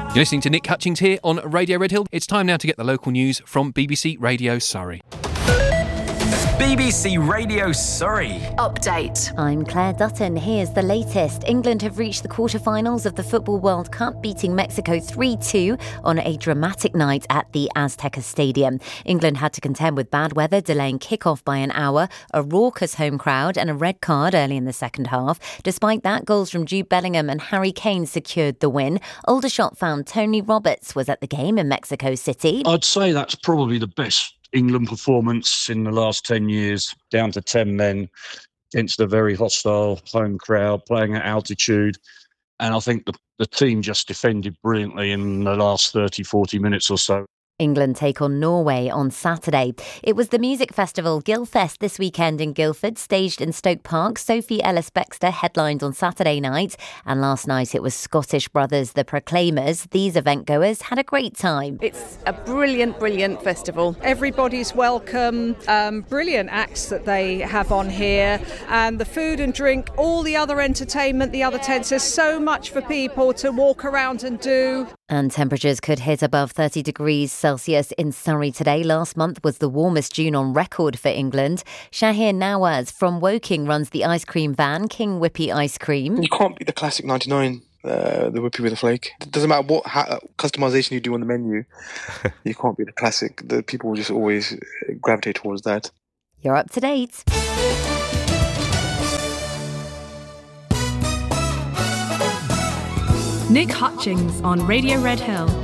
You're listening to Nick Hutchings here on Radio Red Hill. It's time now to get the local news from BBC Radio Surrey. BBC Radio Surrey. Update. I'm Claire Dutton. Here's the latest. England have reached the quarter-finals of the Football World Cup, beating Mexico 3-2 on a dramatic night at the Azteca Stadium. England had to contend with bad weather, delaying kick-off by an hour, a raucous home crowd and a red card early in the second half. Despite that, goals from Jude Bellingham and Harry Kane secured the win. Aldershot fan Tony Roberts was at the game in Mexico City. I'd say that's probably the best England performance in the last 10 years, down to 10 men against a very hostile home crowd, playing at altitude. And I think the team just defended brilliantly in the last 30, 40 minutes or so. England take on Norway on Saturday. It was the music festival Guildfest this weekend in Guildford, staged in Stoke Park. Sophie Ellis-Bextor headlined on Saturday night, and last night it was Scottish brothers The Proclaimers. These event goers had a great time. It's a brilliant festival. Everybody's welcome, brilliant acts that they have on here, and the food and drink, all the other entertainment, the other tents. There's so much for people to walk around and do. And temperatures could hit above 30 degrees Celsius in Surrey today. Last month was the warmest June on record for England. Shahir Nawaz from Woking runs the ice cream van, King Whippy Ice Cream. You can't beat the classic 99, the Whippy with a flake. It doesn't matter what customization you do on the menu. You can't beat the classic. The people will just always gravitate towards that. You're up to date. Nick Hutchings on Radio Red Hill.